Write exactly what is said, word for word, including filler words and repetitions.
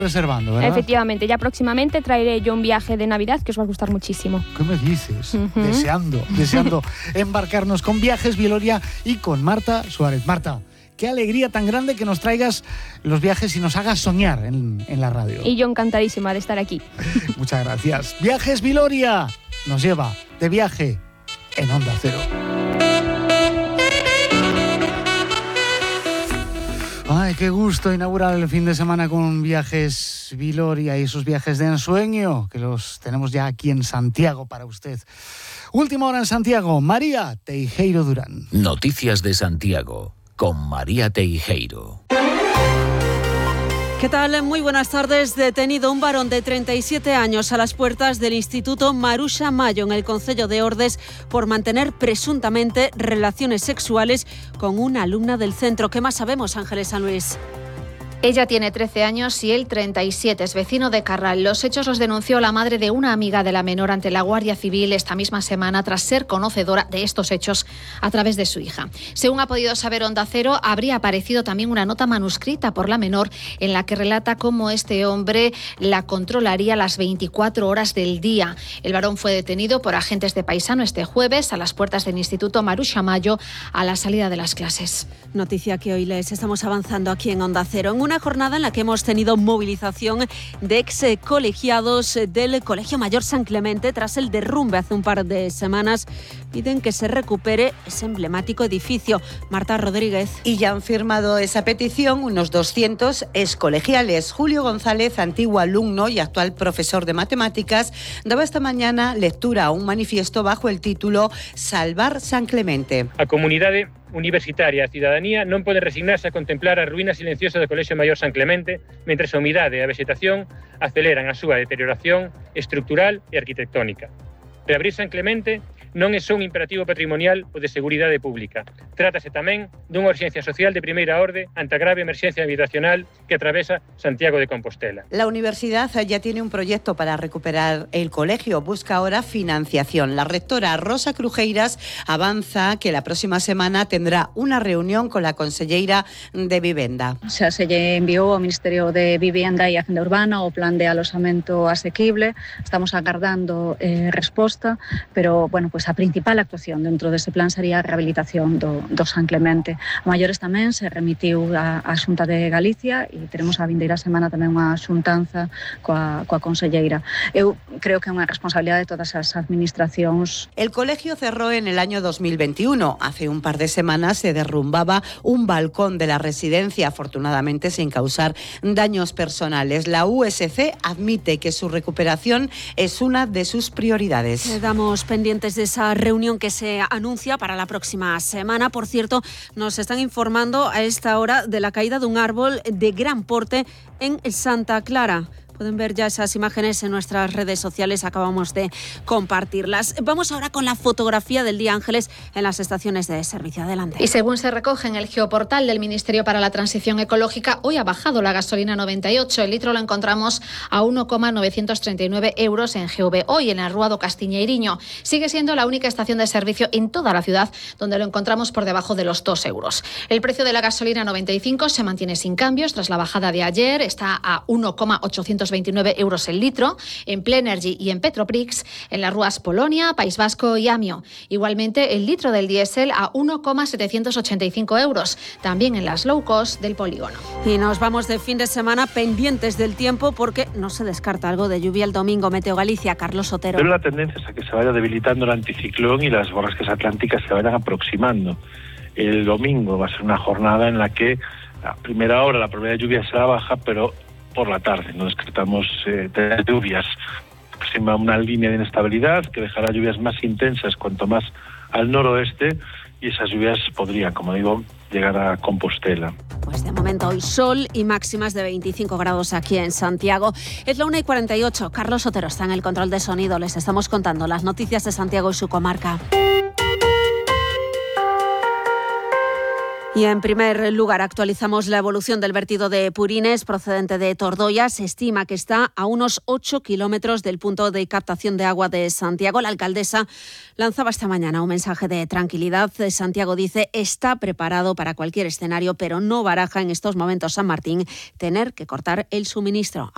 reservando, ¿verdad? Efectivamente, ya próximamente traeré yo un viaje de Navidad que os va a gustar muchísimo. ¿Qué me dices? Uh-huh. Deseando, deseando embarcarnos con Viajes Viloria y con Marta Suárez. Marta, qué alegría tan grande que nos traigas los viajes y nos hagas soñar en, en la radio. Y yo encantadísima de estar aquí. Muchas gracias. Viajes Viloria nos lleva de viaje en Onda Cero. Ay, qué gusto inaugurar el fin de semana con Viajes Viloria y esos viajes de ensueño que los tenemos ya aquí en Santiago para usted. Última hora en Santiago, María Teijeiro Durán. Noticias de Santiago con María Teijeiro. ¿Qué tal? Muy buenas tardes. Detenido un varón de treinta y siete años a las puertas del Instituto Maruxa Mayo en el concello de Ordes por mantener presuntamente relaciones sexuales con una alumna del centro. ¿Qué más sabemos, Ángeles San Luis? Ella tiene trece años y él treinta y siete, es vecino de Carral. Los hechos los denunció la madre de una amiga de la menor ante la Guardia Civil esta misma semana tras ser conocedora de estos hechos a través de su hija. Según ha podido saber Onda Cero, habría aparecido también una nota manuscrita por la menor en la que relata cómo este hombre la controlaría las veinticuatro horas del día. El varón fue detenido por agentes de Paisano este jueves a las puertas del Instituto Maruxa Mayo a la salida de las clases. Noticia que hoy les estamos avanzando aquí en Onda Cero. En una jornada en la que hemos tenido movilización de ex colegiados del Colegio Mayor San Clemente tras el derrumbe hace un par de semanas. Piden que se recupere ese emblemático edificio. Marta Rodríguez. Y ya han firmado esa petición unos doscientos ex colegiales. Julio González, antiguo alumno y actual profesor de matemáticas, daba esta mañana lectura a un manifiesto bajo el título Salvar San Clemente. A comunidade universitaria e a cidadanía non pode resignarse a contemplar a ruína silenciosa do Colexio Maior San Clemente, mentre a humidade e a vexetación aceleran a súa deterioración estrutural e arquitectónica. Reabrir San Clemente non é só un imperativo patrimonial ou de seguridade pública. Trátase tamén dunha urxencia social de primeira orde ante a grave emerxencia habitacional que atravesa Santiago de Compostela. La universidad ya tiene un proyecto para recuperar el colegio. Busca ahora financiación. La rectora Rosa Crujeiras avanza que la próxima semana tendrá una reunión con la conselleira de Vivenda. O sea, se lle enviou ao Ministerio de Vivienda e Facenda Urbana o plan de aloxamento asequible. Estamos agardando eh, resposta, pero, bueno, pues a principal actuación dentro dese plan sería a rehabilitación do, do San Clemente. A maiores tamén se remitiu a, a Xunta de Galicia e teremos a vindeira semana tamén unha xuntanza coa, coa conselleira. Eu creo que é unha responsabilidade de todas as administracións. El colegio cerró en el año dos mil veintiuno. Hace un par de semanas se derrumbaba un balcón de la residencia, afortunadamente sin causar daños personales. La U S C admite que su recuperación es una de sus prioridades. Quedamos pendientes de esa reunión que se anuncia para la próxima semana. Por cierto, nos están informando a esta hora de la caída de un árbol de gran porte en Santa Clara. Pueden ver ya esas imágenes en nuestras redes sociales, acabamos de compartirlas. Vamos ahora con la fotografía del día, Ángeles, en las estaciones de servicio. Adelante. Y según se recoge en el geoportal del Ministerio para la Transición Ecológica, hoy ha bajado la gasolina noventa y ocho. El litro lo encontramos a uno coma novecientos treinta y nueve euros en G V. Hoy en el Ruado Castiñeiriño sigue siendo la única estación de servicio en toda la ciudad donde lo encontramos por debajo de los dos euros. El precio de la gasolina noventa y cinco se mantiene sin cambios tras la bajada de ayer. Está a uno coma ochocientos veintinueve euros el litro en Plenergy y en Petroprix, en las Rúas Polonia, País Vasco y Amio. Igualmente el litro del diésel a uno coma setecientos ochenta y cinco euros, también en las low cost del polígono. Y nos vamos de fin de semana pendientes del tiempo porque no se descarta algo de lluvia el domingo. Meteo Galicia, Carlos Otero. Pero la tendencia es a que se vaya debilitando el anticiclón y las borrascas atlánticas se vayan aproximando. El domingo va a ser una jornada en la que a primera hora la probabilidad de lluvia será baja, pero por la tarde no descartamos eh, tener lluvias. Aproxima una línea de inestabilidad que dejará lluvias más intensas cuanto más al noroeste y esas lluvias podrían, como digo, llegar a Compostela. Pues de momento hoy sol y máximas de veinticinco grados aquí en Santiago. Es la una y cuarenta y ocho. Carlos Otero está en el control de sonido. Les estamos contando las noticias de Santiago y su comarca. Y en primer lugar actualizamos la evolución del vertido de Purines procedente de Tordoya. Se estima que está a unos ocho kilómetros del punto de captación de agua de Santiago. La alcaldesa lanzaba esta mañana un mensaje de tranquilidad. Santiago dice está preparado para cualquier escenario, pero no baraja en estos momentos San Martín tener que cortar el suministro.